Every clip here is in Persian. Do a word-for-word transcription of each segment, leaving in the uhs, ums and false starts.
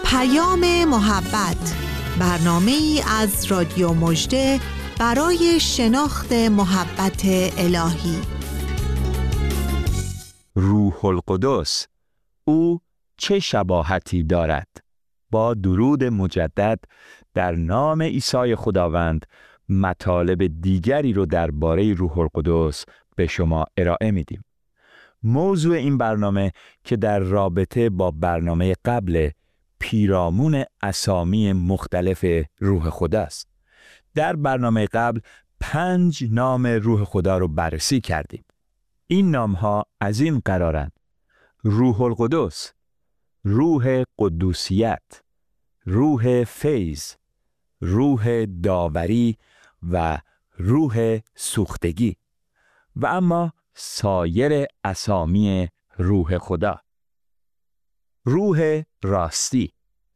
پیام محبت، برنامه‌ای از رادیو مژده برای شناخت محبت الهی. روح القدس، او چه شباهتی دارد؟ با درود مجدد در نام عیسی خداوند مطالب دیگری رو درباره روح القدس به شما ارائه میدیم. موضوع این برنامه که در رابطه با برنامه قبل، پیرامون اسامی مختلف روح خدا است. در برنامه قبل پنج نام روح خدا رو بررسی کردیم. این نام‌ها از این قرارند: روح القدس، روح قدوسیت، روح فیض، روح داوری و روح سوختگی. و اما سایر اسامی روح خدا. روح راستی،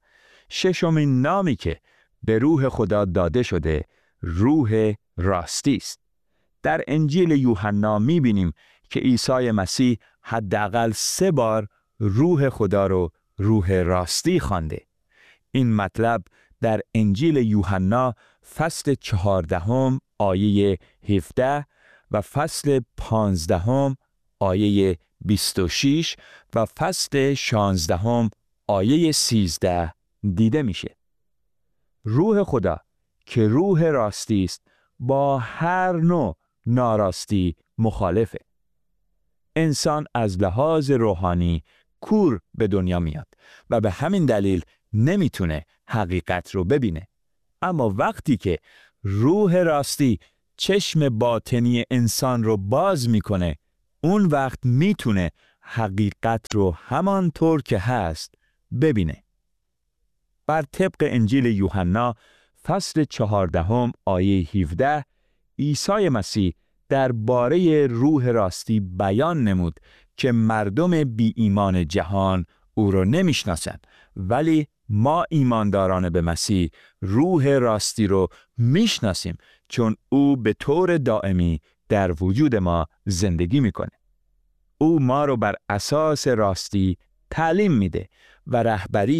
ششمین نامی که به روح خدا داده شده روح راستی است. در انجیل یوحنا می‌بینیم که عیسی مسیح حداقل سه بار روح خدا رو روح راستی خوانده. این مطلب در انجیل یوحنا فصل چهاردهم آیه هفده و فصل پانزدهم آیه بیست و شش و فصل شانزدهم آیه سیزده دیده میشه. روح خدا که روح راستی است با هر نوع ناراستی مخالفه. انسان از لحاظ روحانی کور به دنیا میاد و به همین دلیل نمیتونه حقیقت رو ببینه. اما وقتی که روح راستی چشم باطنی انسان رو باز میکنه، اون وقت میتونه حقیقت رو همانطور که هست ببینه. بر طبق انجیل یوحنا فصل چهاردهم آیه هفده، عیسی مسیح درباره روح راستی بیان نمود که مردم بی ایمان جهان او را نمیشناسند، ولی ما ایمانداران به مسیح روح راستی رو میشناسیم، چون او به طور دائمی در وجود ما زندگی میکنه. او ما رو بر اساس راستی تعلیم میده و رهبری